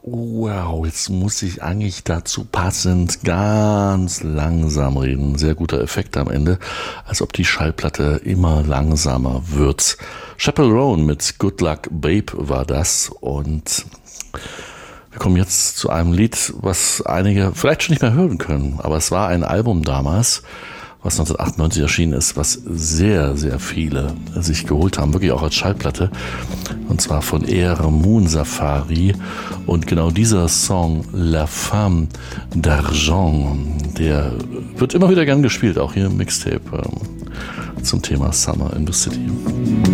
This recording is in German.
Wow, jetzt muss ich eigentlich dazu passend ganz langsam reden. Sehr guter Effekt am Ende, als ob die Schallplatte immer langsamer wird. Chappell Roan mit Good Luck Babe war das, und wir kommen jetzt zu einem Lied, was einige vielleicht schon nicht mehr hören können, aber es war ein Album damals, was 1998 erschienen ist, was sehr, sehr viele sich geholt haben, wirklich auch als Schallplatte, und zwar von Air Moon Safari, und genau dieser Song La Femme d'Argent, der wird immer wieder gern gespielt, auch hier im Mixtape zum Thema Summer in the City.